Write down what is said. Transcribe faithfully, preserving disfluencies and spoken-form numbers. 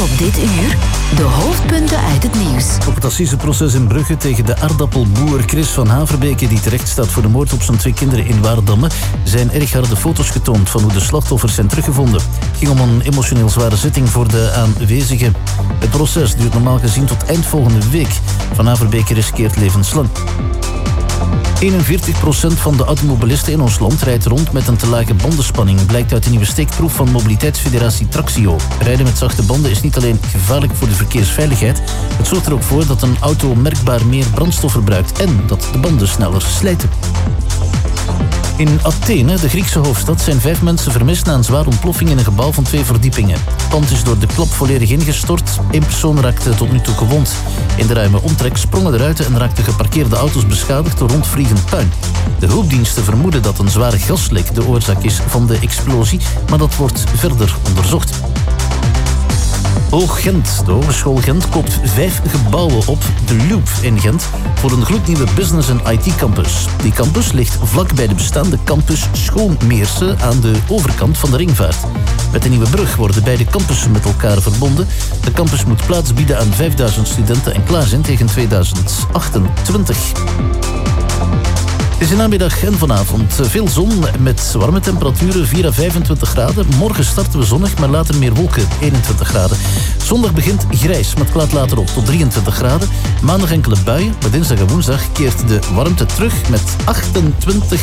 Op dit uur de hoofdpunten uit het nieuws. Op het assiseproces in Brugge tegen de aardappelboer Chris van Haverbeke, die terecht staat voor de moord op zijn twee kinderen in Waardamme, zijn erg harde foto's getoond van hoe de slachtoffers zijn teruggevonden. Het ging om een emotioneel zware zitting voor de aanwezigen. Het proces duurt normaal gezien tot eind volgende week. Van Haverbeke riskeert levenslang. eenenveertig procent van de automobilisten in ons land rijdt rond met een te lage bandenspanning, blijkt uit de nieuwe steekproef van mobiliteitsfederatie Traxio. Rijden met zachte banden is niet alleen gevaarlijk voor de verkeersveiligheid, het zorgt er ook voor dat een auto merkbaar meer brandstof verbruikt en dat de banden sneller slijten. In Athene, de Griekse hoofdstad, zijn vijf mensen vermist na een zware ontploffing in een gebouw van twee verdiepingen. Het pand is door de klap volledig ingestort. Eén persoon raakte tot nu toe gewond. In de ruime omtrek sprongen de ruiten en raakten geparkeerde auto's beschadigd door rondvliegend puin. De hulpdiensten vermoeden dat een zware gaslek de oorzaak is van de explosie, maar dat wordt verder onderzocht. Hoog Gent, de Hogeschool Gent, koopt vijf gebouwen op de Loop in Gent voor een gloednieuwe business- en I T-campus. Die campus ligt vlak bij de bestaande campus Schoonmeerse aan de overkant van de Ringvaart. Met de nieuwe brug worden beide campussen met elkaar verbonden. De campus moet plaats bieden aan vijfduizend studenten en klaar zijn tegen tweeduizend achtentwintig. Het is in namiddag en vanavond veel zon met warme temperaturen, vier à vijfentwintig graden. Morgen starten we zonnig, maar later meer wolken, eenentwintig graden. Zondag begint grijs, maar het klaart later op tot drieëntwintig graden. Maandag enkele buien, maar dinsdag en woensdag keert de warmte terug met achtentwintig